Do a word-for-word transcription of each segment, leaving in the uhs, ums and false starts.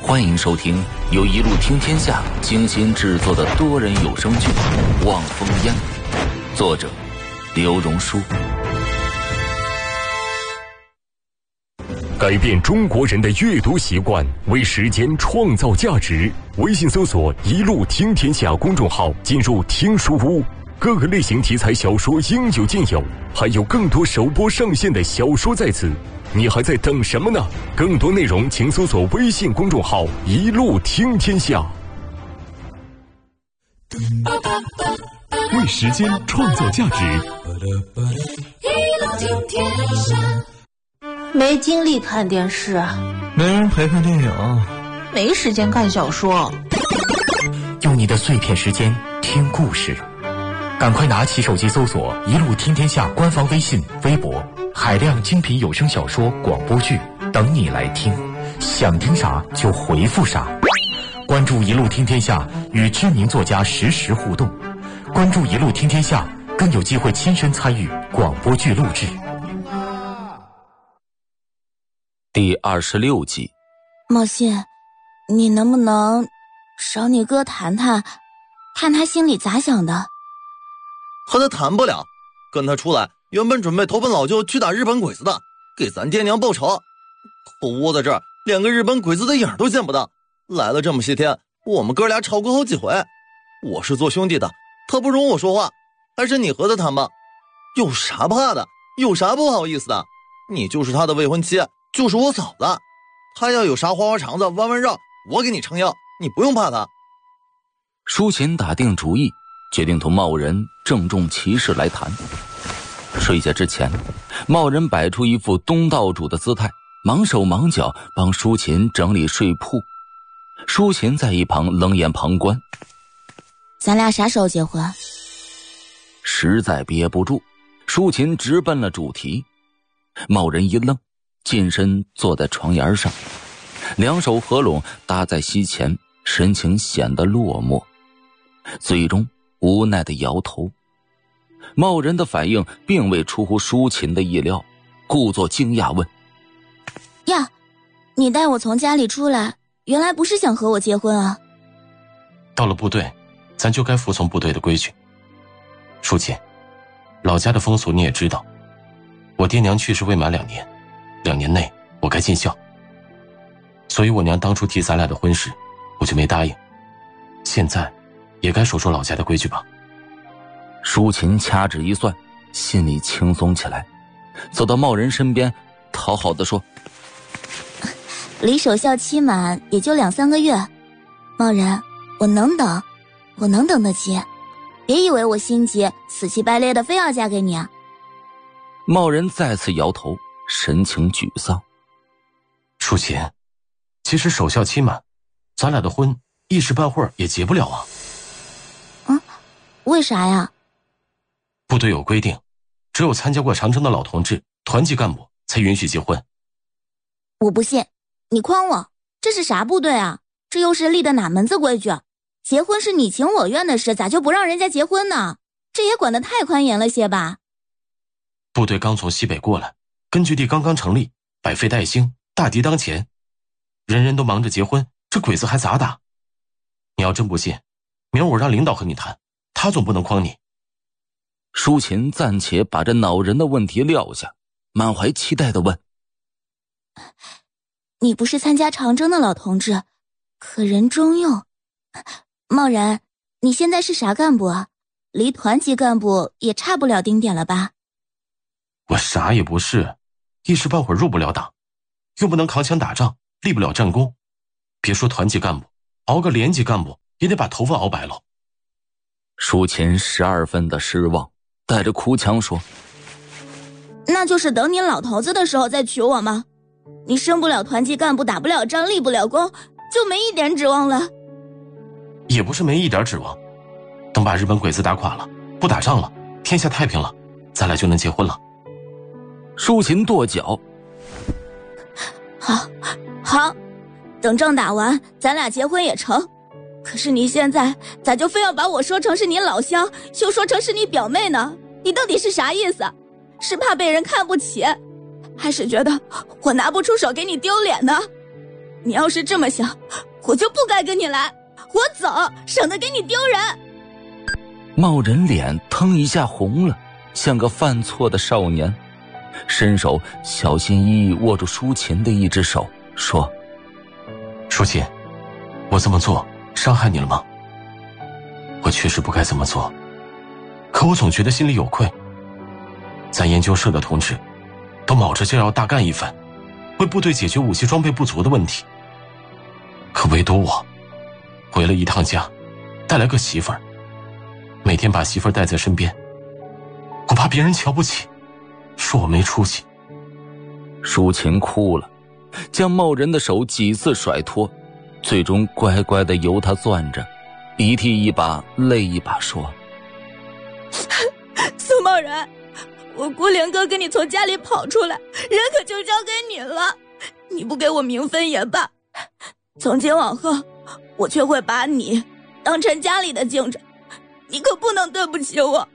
欢迎收听由一路听天下精心制作的多人有声剧《望风烟》，作者刘荣书。 改变中国人的阅读习惯，为时间创造价值。微信搜索一路听天下公众号，进入听书屋，各个类型题材小说应有尽有，还有更多首播上线的小说在此。你还在等什么呢？更多内容请搜索微信公众号一路听天下。为时间创造价值， 一路听天下。 没精力看电视， 没人陪看电影， 没时间看小说。 用你的碎片时间听故事，赶快拿起手机搜索一路听天下官方微信微博，海量精品有声小说广播剧等你来听，想听啥就回复啥。关注一路听天下，与知名作家实时互动。关注一路听天下，更有机会亲身参与广播剧录制。 第二十六集。 茂信，你能不能找你哥谈谈，看他心里咋想的？ 和他谈不了，跟他出来原本准备投奔老舅去打日本鬼子的，给咱爹娘报仇，可窝在这儿连个日本鬼子的影都见不到。来了这么些天，我们哥俩吵过好几回，我是做兄弟的，他不容我说话，还是你和他谈吧。有啥怕的，有啥不好意思的？你就是他的未婚妻，就是我嫂子，他要有啥花花肠子弯弯绕，我给你撑腰，你不用怕他。 舒琴打定主意，决定同茂人郑重其事来谈。睡下之前，茂人摆出一副东道主的姿态，忙手忙脚帮舒琴整理睡铺。舒琴在一旁冷眼旁观。 咱俩啥时候结婚？ 实在憋不住，舒琴直奔了主题。茂人一愣，近身坐在床沿上，两手合拢搭在膝前，神情显得落寞，最终无奈地摇头。茂人的反应并未出乎舒琴的意料，故作惊讶问： 呀，你带我从家里出来，原来不是想和我结婚啊？ 到了部队，咱就该服从部队的规矩。舒琴，老家的风俗你也知道，我爹娘去世未满两年，两年内我该尽孝，所以我娘当初提咱俩的婚事，我就没答应。现在也该说说老家的规矩吧。 舒琴掐指一算，心里轻松起来，走到茂人身边，讨好地说： 离守孝期满也就两三个月，茂人，我能等，我能等得起，别以为我心急，死乞白赖的非要嫁给你啊。 茂人再次摇头，神情沮丧。 舒琴，其实守孝期满，咱俩的婚一时半会儿也结不了啊。 嗯，为啥呀？ 部队有规定，只有参加过长征的老同志、团级干部才允许结婚。 我不信，你诓我，这是啥部队啊？这又是立的哪门子规矩？结婚是你情我愿的事，咋就不让人家结婚呢？这也管得太宽严了些吧？ 部队刚从西北过来，根据地刚刚成立，百废待兴，大敌当前，人人都忙着结婚，这鬼子还咋打？你要真不信，明儿我让领导和你谈，他总不能诓你。 舒琴暂且把这恼人的问题撂下，满怀期待地问： 你不是参加长征的老同志，可人中用。茂然，你现在是啥干部啊？离团级干部也差不了丁点了吧？ 我啥也不是，一时半会儿入不了党，又不能扛枪打仗，立不了战功，别说团级干部，熬个连级干部也得把头发熬白了。 舒琴十二分的失望，带着哭腔说： 那就是等你老头子的时候再娶我吗？你升不了团级干部，打不了仗，立不了功，就没一点指望了？ 也不是没一点指望，等把日本鬼子打垮了，不打仗了，天下太平了，咱俩就能结婚了。 舒琴跺脚： 好，好，等仗打完，咱俩结婚也成。可是你现在咋就非要把我说成是你老乡，又说成是你表妹呢？你到底是啥意思？是怕被人看不起，还是觉得我拿不出手给你丢脸呢？ 你要是这么想，我就不该跟你来，我走，省得给你丢人。 茂人脸腾一下红了，像个犯错的少年，伸手小心翼翼握住舒琴的一只手，说： 舒琴，我这么做伤害你了吗？我确实不该这么做，可我总觉得心里有愧。咱研究社的同志都卯着劲要大干一番，为部队解决武器装备不足的问题，可唯独我回了一趟家，带来个媳妇儿，每天把媳妇儿带在身边，我怕别人瞧不起，说我没出息。 舒琴哭了，将茂人的手几次甩脱，最终乖乖地由他攥着，鼻涕一把泪一把说： 苏茂人，我孤灵哥跟你从家里跑出来，人可就交给你了，你不给我名分也罢，从今往后我却会把你当成家里的竞争，你可不能对不起我。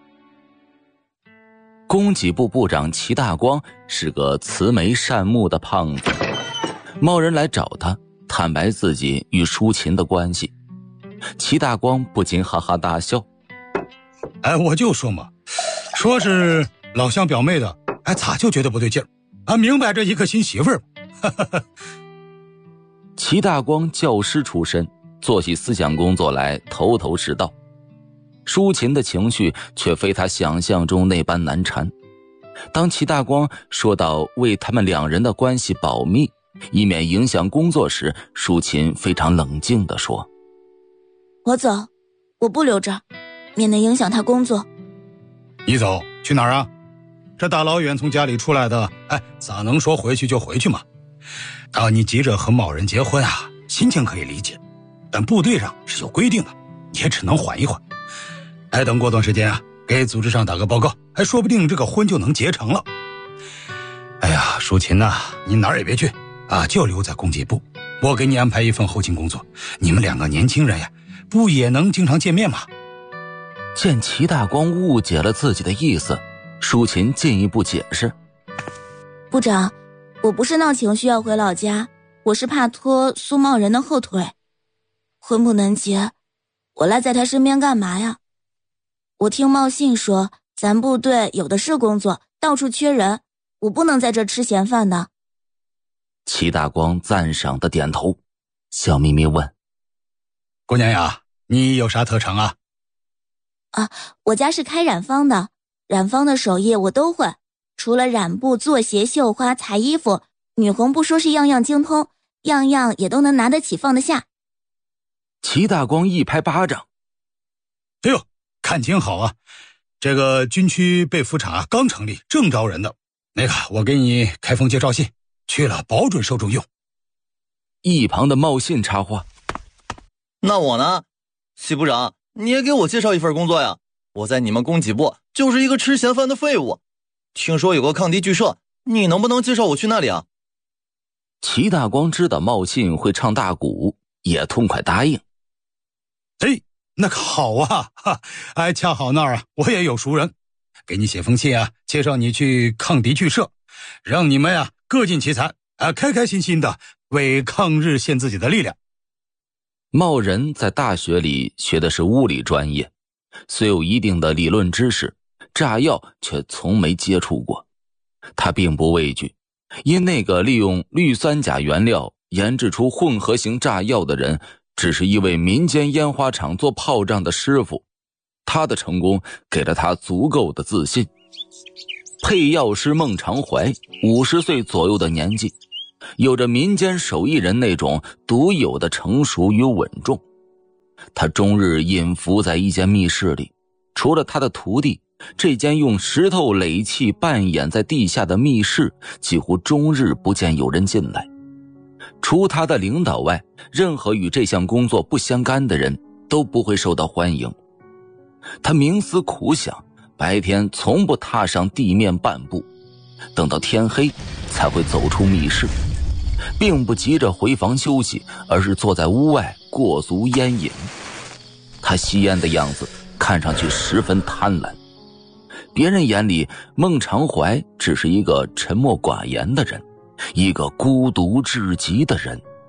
供给部部长齐大光是个慈眉善目的胖子，茂人来找他坦白自己与舒琴的关系，齐大光不禁哈哈大笑： 哎，我就说嘛，说是老乡表妹的，哎，咋就觉得不对劲儿？啊，明摆着一个新媳妇儿嘛。 齐大光教师出身，做起思想工作来头头是道。舒琴的情绪却非他想象中那般难缠。当齐大光说到为他们两人的关系保密，以免影响工作时，舒琴非常冷静地说： 我走，我不留着，免得影响他工作。 你走去哪儿啊？这大老远从家里出来的，哎，咋能说回去就回去嘛？啊，你急着和某人结婚啊，心情可以理解，但部队上是有规定的，也只能缓一缓。哎，等过段时间啊，给组织上打个报告，还说不定这个婚就能结成了。哎呀，舒琴呐、啊，你哪儿也别去啊，就留在供给部，我给你安排一份后勤工作。你们两个年轻人呀，不也能经常见面吗？ 见齐大光误解了自己的意思，舒琴进一步解释： 部长，我不是闹情绪要回老家，我是怕拖苏茂人的后腿。婚不能结，我赖在他身边干嘛呀？我听茂信说，咱部队有的是工作，到处缺人，我不能在这吃闲饭的。 齐大光赞赏的点头，笑眯眯问： 姑娘呀，你有啥特长啊？ 啊，我家是开染坊的，染坊的手艺我都会，除了染布、做鞋、绣花、裁衣服，女红不说是样样精通，样样也都能拿得起放得下。 齐大光一拍巴掌： 哎呦，看挺好啊！这个军区被服厂啊刚成立，正招人的。那个，我给你开封介绍信，去了保准受重用。 一旁的茂信插话： 那我呢？齐部长，你也给我介绍一份工作呀！我在你们供给部就是一个吃闲饭的废物。听说有个抗敌剧社，你能不能介绍我去那里啊？ 齐大光知道茂信会唱大鼓，也痛快答应。 哎，那个好啊，哈，哎，恰好那儿啊，我也有熟人，给你写封信啊，介绍你去抗敌剧社，让你们呀、啊、各尽其才啊，开开心心的为抗日献自己的力量。 茂人在大学里学的是物理专业，虽有一定的理论知识，炸药却从没接触过。他并不畏惧，因那个利用氯酸钾原料研制出混合型炸药的人只是一位民间烟花厂做炮仗的师傅，他的成功给了他足够的自信。配药师孟长怀五十岁左右的年纪，有着民间手艺人那种独有的成熟与稳重。他终日隐伏在一间密室里，除了他的徒弟，这间用石头垒砌扮演在地下的密室几乎终日不见有人进来。除他的领导外，任何与这项工作不相干的人都不会受到欢迎。他冥思苦想，白天从不踏上地面半步，等到天黑才会走出密室，并不急着回房休息，而是坐在屋外过足烟瘾。他吸烟的样子看上去十分贪婪，别人眼里孟长怀只是一个沉默寡言的人，一个孤独至极的人，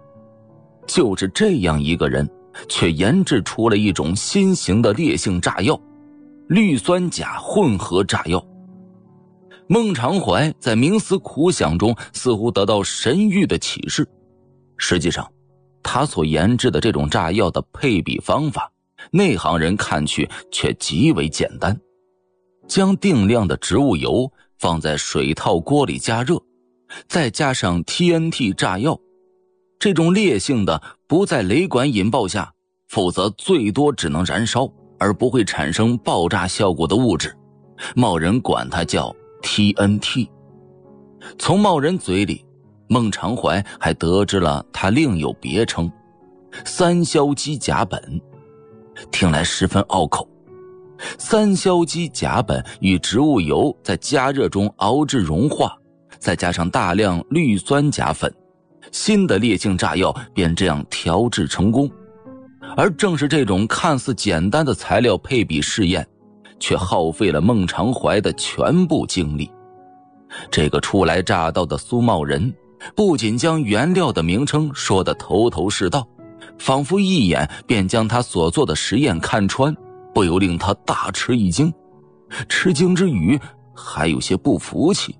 就是这样一个人，却研制出了一种新型的烈性炸药——氯酸钾混合炸药。孟长怀在冥思苦想中似乎得到神谕的启示。实际上，他所研制的这种炸药的配比方法，内行人看去却极为简单。将定量的植物油放在水套锅里加热，再加上 T N T 炸药，这种烈性的不在雷管引爆下，否则最多只能燃烧而不会产生爆炸效果的物质，茂人管它叫 T N T。 从茂人嘴里，孟长怀还得知了他另有别称三硝基甲苯，听来十分拗口。三硝基甲苯与植物油在加热中熬制融化，再加上大量氯酸钾粉，新的烈性炸药便这样调制成功。而正是这种看似简单的材料配比试验，却耗费了孟长怀的全部精力。这个初来乍到的苏茂人不仅将原料的名称说得头头是道，仿佛一眼便将他所做的实验看穿，不由令他大吃一惊。吃惊之余，还有些不服气。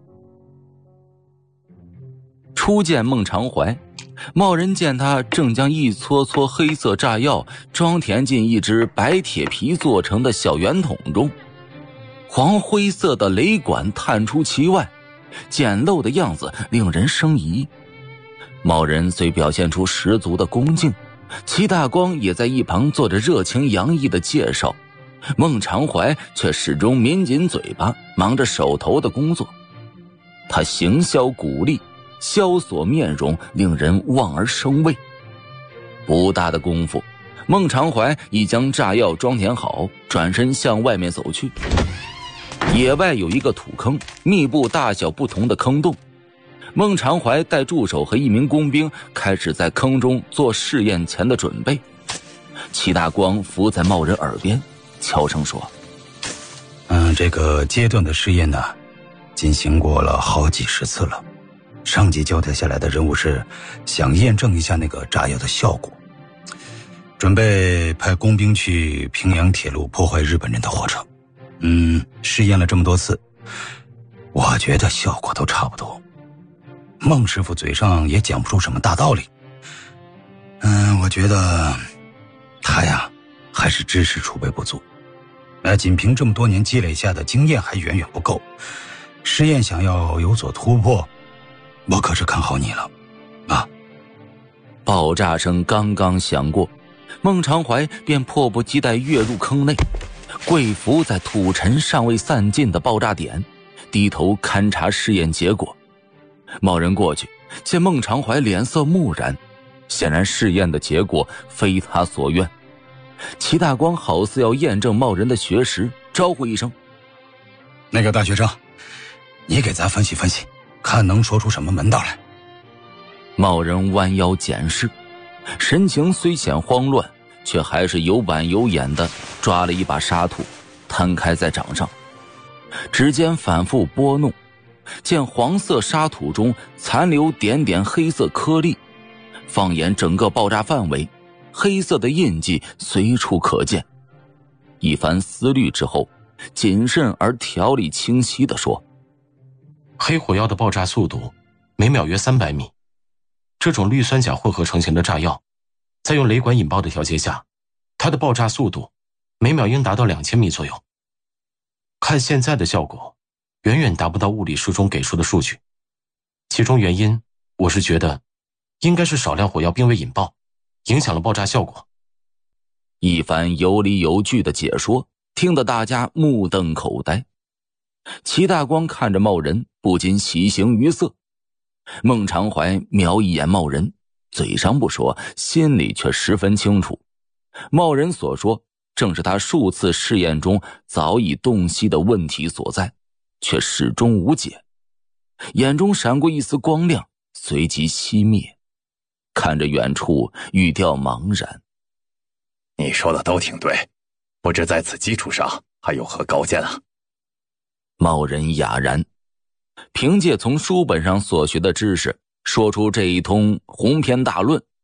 初见孟长怀，茂人见他正将一撮撮黑色炸药装填进一只白铁皮做成的小圆筒中，黄灰色的雷管探出其外，简陋的样子令人生疑。茂人虽表现出十足的恭敬，齐大光也在一旁做着热情洋溢的介绍，孟长怀却始终抿紧嘴巴，忙着手头的工作。他行销鼓励，萧索面容，令人望而生畏。不大的功夫，孟长怀已将炸药装填好，转身向外面走去。野外有一个土坑，密布大小不同的坑洞。孟长怀带助手和一名工兵开始在坑中做试验前的准备。齐大光伏在茂人耳边悄声说： 嗯，这个阶段的试验呢，进行过了好几十次了。上级交代下来的任务是想验证一下那个炸药的效果，准备派工兵去平阳铁路破坏日本人的火车。嗯，试验了这么多次，我觉得效果都差不多。孟师傅嘴上也讲不出什么大道理。嗯，我觉得他呀还是知识储备不足，呃，仅凭这么多年积累下的经验还远远不够。试验想要有所突破，我可是看好你了啊！ 爆炸声刚刚响过，孟长怀便迫不及待跃入坑内，跪伏在土尘尚未散尽的爆炸点，低头勘察试验结果。茂人过去见孟长怀脸色木然，显然试验的结果非他所愿。齐大光好似要验证茂人的学识，招呼一声： 那个大学生，你给咱分析分析，看能说出什么门道来。 茂人弯腰检视，神情虽显慌乱，却还是有板有眼的抓了一把沙土，摊开在掌上，指尖反复拨弄，见黄色沙土中残留点点黑色颗粒，放眼整个爆炸范围，黑色的印记随处可见。一番思虑之后，谨慎而条理清晰地说： 黑火药的爆炸速度每秒约三百米，这种氯酸钾混合成型的炸药，在用雷管引爆的条件下，它的爆炸速度每秒应达到两千米左右。看现在的效果，远远达不到物理书中给出的数据。其中原因，我是觉得应该是少量火药并未引爆，影响了爆炸效果。 一番有理有据的解说，听得大家目瞪口呆。齐大光看着茂人，不禁喜形于色。孟长怀瞄一眼茂人，嘴上不说，心里却十分清楚，茂人所说正是他数次试验中早已洞悉的问题所在，却始终无解。眼中闪过一丝光亮，随即熄灭，看着远处，语调茫然： 你说的都挺对，不知在此基础上还有何高见啊？ 茂人哑然，凭借从书本上所学的知识，说出这一通鸿篇大论，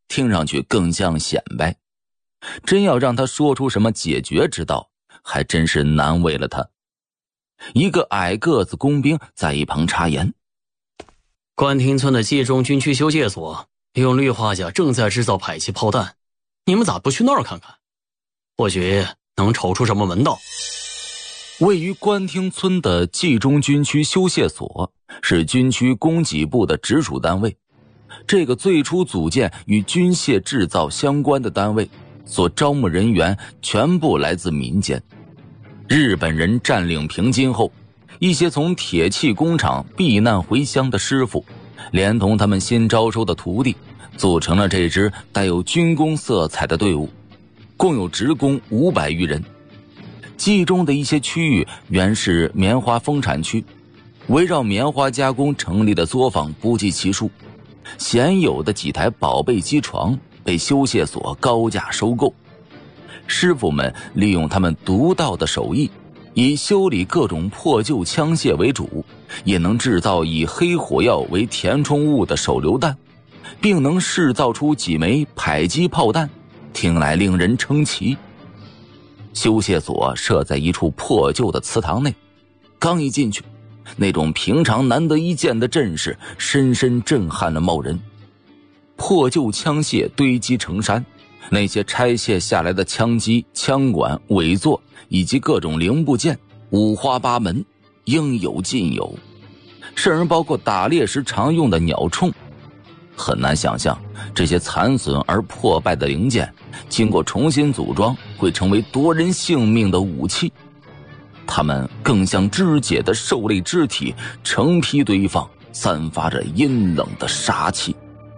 听上去更像显摆。真要让他说出什么解决之道，还真是难为了他。一个矮个子工兵在一旁插言： 关亭村的冀中军区修械所用氯化钾正在制造迫击炮弹，你们咋不去那儿看看？或许能瞅出什么门道。 位于关亭村的冀中军区修械所是军区供给部的直属单位，这个最初组建与军械制造相关的单位所招募人员全部来自民间。日本人占领平津后，一些从铁器工厂避难回乡的师傅，连同他们新招收的徒弟，组成了这支带有军工色彩的队伍，共有职工五百余人。冀中的一些区域原是棉花丰产区，围绕棉花加工成立的作坊不计其数，鲜有的几台宝贝机床被修械所高价收购。师傅们利用他们独到的手艺，以修理各种破旧枪械为主，也能制造以黑火药为填充物的手榴弹，并能制造出几枚迫击炮弹，听来令人称奇。修械所设在一处破旧的祠堂内，刚一进去，那种平常难得一见的阵势深深震撼了某人。破旧枪械堆积成山，那些拆卸下来的枪机、枪管、尾座以及各种零部件五花八门，应有尽有，甚至包括打猎时常用的鸟铳。很难想象这些残损而破败的零件经过重新组装会成为夺人性命的武器，它们更像肢解的兽类肢体，成批堆放，散发着阴冷的杀气。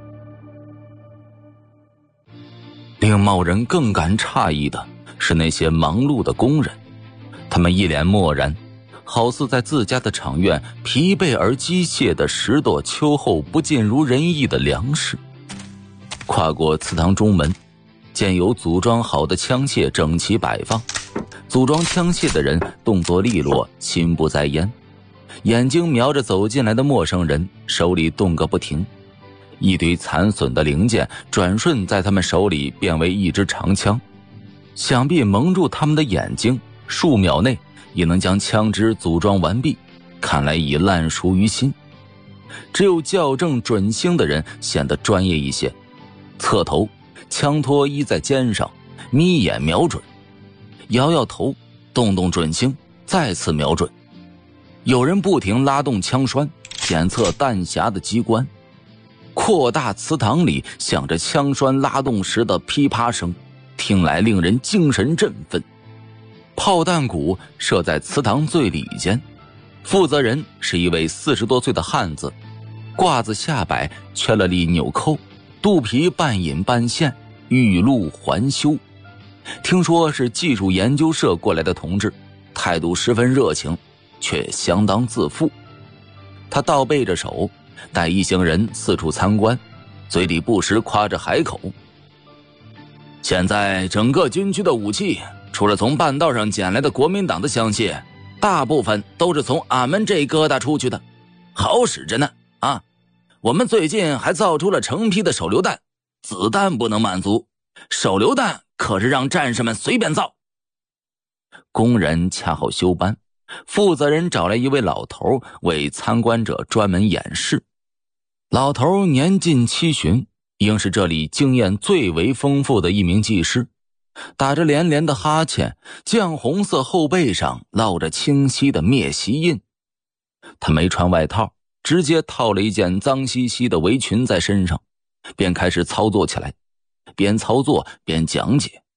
令某人更感诧异的是那些忙碌的工人，他们一脸漠然，好似在自家的厂院疲惫而机械地拾掇秋后不尽如人意的粮食。跨过祠堂中门，见有组装好的枪械整齐摆放，组装枪械的人动作利落，心不在焉，眼睛瞄着走进来的陌生人，手里动个不停。一堆残损的零件转瞬在他们手里变为一支长枪，想必蒙住他们的眼睛，数秒内也能将枪支组装完毕，看来已烂熟于心。只有校正准星的人显得专业一些，侧头，枪托依在肩上，眯眼瞄准，摇摇头，动动准星，再次瞄准。有人不停拉动枪栓，检测弹匣的机关。扩大祠堂里响着枪栓拉动时的噼啪声，听来令人精神振奋。炮弹鼓设在祠堂最里间，负责人是一位四十多岁的汉子，褂子下摆缺了粒纽扣，肚皮半隐半现，玉露环修。听说是技术研究社过来的同志，态度十分热情，却相当自负。他倒背着手，带一行人四处参观，嘴里不时夸着海口。现在整个军区的武器，除了从半道上捡来的国民党的枪械，大部分都是从俺们这疙瘩出去的，好使着呢啊！我们最近还造出了成批的手榴弹，子弹不能满足，手榴弹可是让战士们随便造。工人恰好休班，负责人找来一位老头为参观者专门演示。老头年近七旬，应是这里经验最为丰富的一名技师，打着连连的哈欠，绛红色后背上烙着清晰的灭息印。他没穿外套，直接套了一件脏兮兮的围裙在身上，便开始操作起来，边操作边讲解。